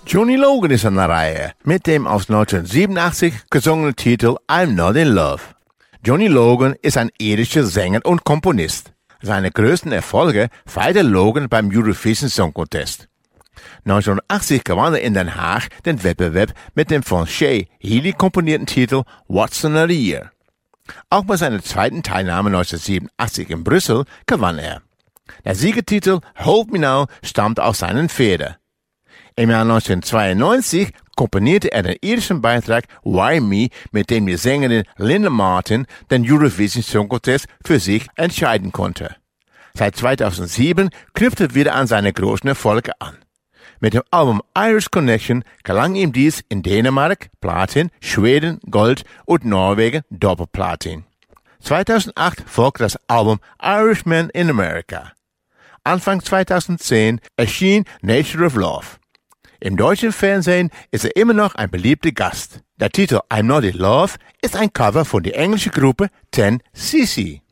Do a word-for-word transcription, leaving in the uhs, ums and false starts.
Johnny Logan ist an der Reihe mit dem aus neunzehnhundertsiebenundachtzig gesungenen Titel I'm Not in Love. Johnny Logan ist ein irischer Sänger und Komponist. Seine größten Erfolge feierte Logan beim Eurovision Song Contest. neunzehnhundertachtzig gewann er in Den Haag den Wettbewerb mit dem von Shea Healy komponierten Titel What's Another Year. Auch bei seiner zweiten Teilnahme neunzehnhundertsiebenundachtzig in Brüssel gewann er. Der Siegertitel Hold Me Now stammt aus seinen Federn. Im Jahr neunzehnhundertzweiundneunzig komponierte er den irischen Beitrag Why Me, mit dem die Sängerin Linda Martin den Eurovision Song Contest für sich entscheiden konnte. Seit zweitausendsieben knüpfte er wieder an seine großen Erfolge an. Mit dem Album Irish Connection gelang ihm dies in Dänemark Platin, Schweden Gold und Norwegen Doppelplatin. zweitausendacht folgte das Album Irishman in America. Anfang zweitausendzehn erschien Nature of Love. Im deutschen Fernsehen ist er immer noch ein beliebter Gast. Der Titel I'm Not in Love ist ein Cover von der englischen Gruppe ten C C.